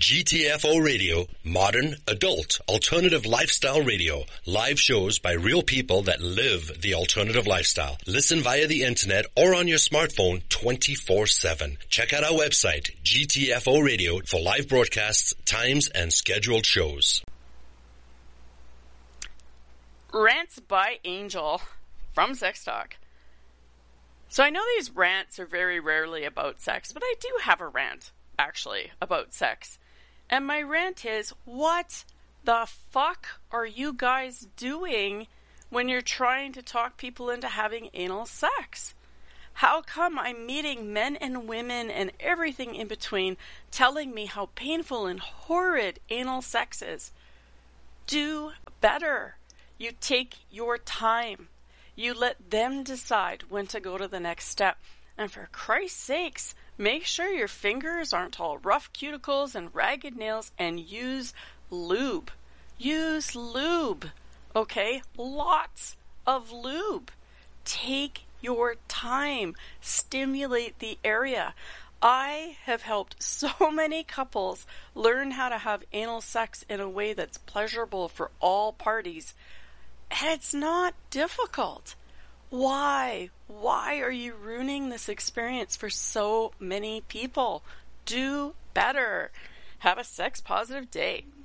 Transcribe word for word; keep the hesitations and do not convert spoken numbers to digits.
G T F O Radio, modern, adult, alternative lifestyle radio. Live shows by real people that live the alternative lifestyle. Listen via the internet or on your smartphone twenty-four seven. Check out our website, G T F O Radio, for live broadcasts, times, and scheduled shows. Rants by Angel from Sex Talk. So I know these rants are very rarely about sex, but I do have a rant, actually, about sex. And my rant is, what the fuck are you guys doing when you're trying to talk people into having anal sex? How come I'm meeting men and women and everything in between telling me how painful and horrid anal sex is? Do better. You take your time. You let them decide when to go to the next step. And for Christ's sakes, make sure your fingers aren't all rough cuticles and ragged nails, and use lube. Use lube. Okay? Lots of lube. Take your time. Stimulate the area. I have helped so many couples learn how to have anal sex in a way that's pleasurable for all parties. And it's not difficult. Why? Why are you ruining this experience for so many people? Do better. Have a sex positive day.